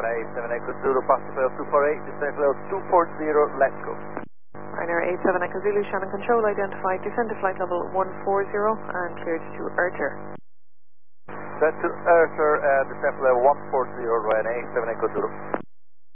Ryanair 87 Echo Zulu, passenger flight 248, descent flight 240, let's go. Ryanair 87 Echo Zulu, Shannon Control, identified, descend to flight level 140 and cleared to Archer. Set to Archer, descent flight 140, Ryanair 87 Echo Zulu.